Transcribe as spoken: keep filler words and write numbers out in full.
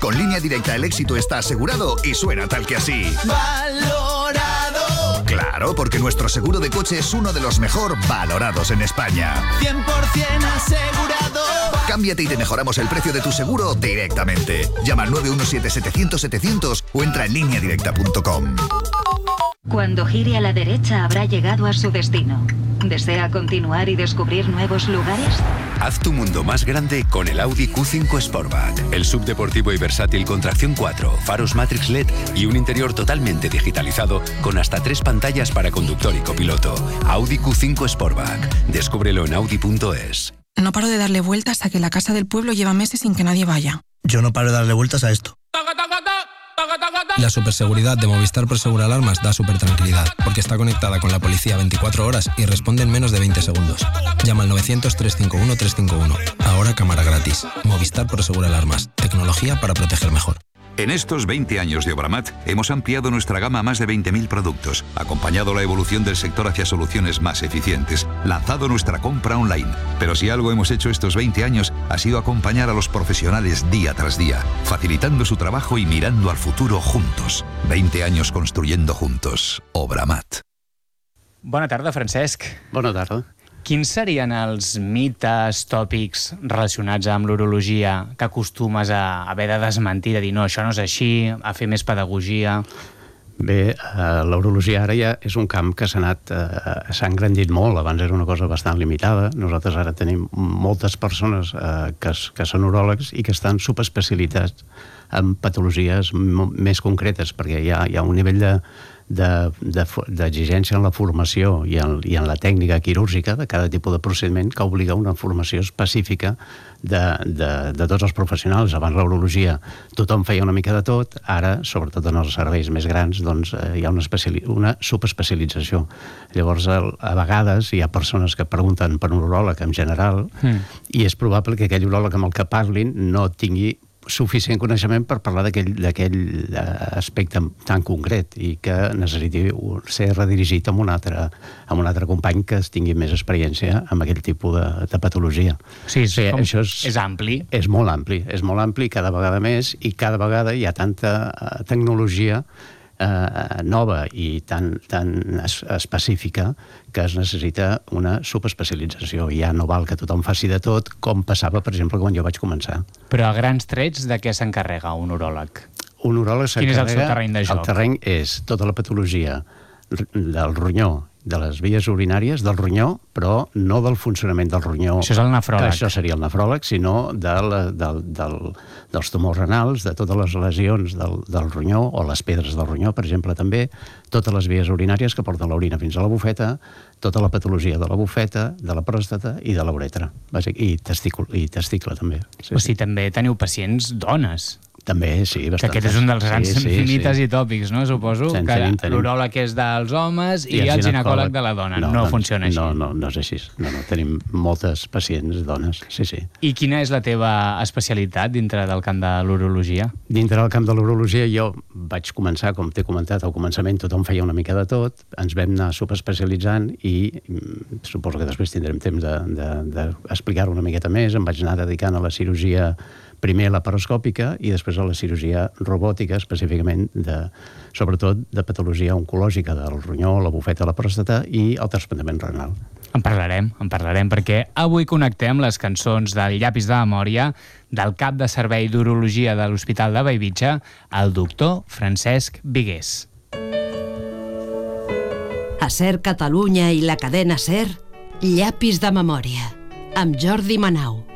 Con Línea Directa el éxito está asegurado y suena tal que así. ¡Valorado! Claro, porque nuestro seguro de coche es uno de los mejor valorados en España. cien por ciento asegurado. Cámbiate y te mejoramos el precio de tu seguro directamente. Llama al nueve uno siete setecientos setecientos o entra en línea directa punto com. Cuando gire a la derecha habrá llegado a su destino. ¿Desea continuar y descubrir nuevos lugares? Haz tu mundo más grande con el Audi Q cinco Sportback. El subdeportivo y versátil con tracción cuatro, faros Matrix L E D y un interior totalmente digitalizado con hasta tres pantallas para conductor y copiloto. Audi Q cinco Sportback. Descúbrelo en audi punto es. No paro de darle vueltas a que la casa del pueblo lleva meses sin que nadie vaya. Yo no paro de darle vueltas a esto. La superseguridad de Movistar Prosegur Alarmas da supertranquilidad, porque está conectada con la policía veinticuatro horas y responde en menos de veinte segundos. Llama al novecientos, trescientos cincuenta y uno, trescientos cincuenta y uno. Ahora cámara gratis. Movistar Prosegur Alarmas. Tecnología para proteger mejor. En estos veinte años de Obramat hemos ampliado nuestra gama a más de veinte mil productos, acompañado la evolución del sector hacia soluciones más eficientes, lanzado nuestra compra online. Pero si algo hemos hecho estos veinte años ha sido acompañar a los profesionales día tras día, facilitando su trabajo y mirando al futuro juntos. veinte años construyendo juntos. Obramat. Bona tarda, Francesc. Bona tarda. Quins serien els mites, tòpics relacionats amb l'urologia que acostumes a haver de desmentir, de dir no, això no és així, a fer més pedagogia? Bé, eh, l'urologia ara ja és un camp que s'ha anat, eh, s'ha engrandit molt. Abans era una cosa bastant limitada. Nosaltres ara tenim moltes persones eh, que, que són uròlegs i que estan subespecialitats en patologies m- més concretes, perquè hi ha, hi ha un nivell de d'exigència en la formació i en, i en la tècnica quirúrgica de cada tipus de procediment que obliga una formació específica de, de, de tots els professionals. Abans l'urologia tothom feia una mica de tot, ara, sobretot en els serveis més grans, doncs eh, hi ha una, especiali- una subespecialització. Llavors, el, a vegades hi ha persones que pregunten per un uròleg en general mm. i és probable que aquell uròleg amb el que parlin no tingui suficient coneixement per parlar d'aquell, d'aquell aspecte tan concret i que necessiti ser redirigit amb un altre, amb un altre company que tingui més experiència amb aquell tipus de, de patologia. Sí, és, o sigui, com, això és, és ampli. És molt ampli, és molt ampli cada vegada més i cada vegada hi ha tanta tecnologia eh, nova i tan, tan es, específica que es necessita una subespecialització. Ja no val que tothom faci de tot, com passava, per exemple, quan jo vaig començar. Però a grans trets, de què s'encarrega un uròleg? Un uròleg s'encarrega... Quin és el seu terreny de joc? El terreny és tota la patologia del ronyó, de les vies urinàries del ronyó, però no del funcionament del ronyó. Això és el nefròleg. Això seria el nefròleg, sinó de la, del, del, dels tumors renals, de totes les lesions del, del ronyó, o les pedres del ronyó, per exemple, també, totes les vies urinàries que porten l'orina fins a la bufeta, tota la patologia de la bufeta, de la pròstata i de la uretra, bàsic, i, testícul, i testicle, també. Sí, o sigui, sí. També teniu pacients dones. També, sí, bastant. Que aquest és un dels grans sí, sí, mites sí. i tòpics, no? Suposo Tenim, que tenim, tenim. l'uròleg és dels homes i, i el ginecòleg de la dona. No, no funciona així. No, no, no és així. No, no, tenim moltes pacients dones, sí, sí. I quina és la teva especialitat dintre del camp de l'urologia? Dintre del camp de l'urologia jo vaig començar, com t'he comentat, al començament tothom feia una mica de tot, ens vam anar subespecialitzant i suposo que després tindrem temps d'explicar-ho de, de una miqueta més. Em vaig anar dedicant a la cirurgia, primer a la paroscòpica i després a la cirurgia robòtica, específicament de, sobretot de patologia oncològica del ronyó, la bufeta, la pròstata i el trasplantament renal. En parlarem, en parlarem, perquè avui connectem les cançons del Llapis de Memòria del cap de servei d'urologia de l'Hospital de Bellvitge, el doctor Francesc Vigués. A SER Catalunya i la cadena SER, Llapis de Memòria, amb Jordi Manau.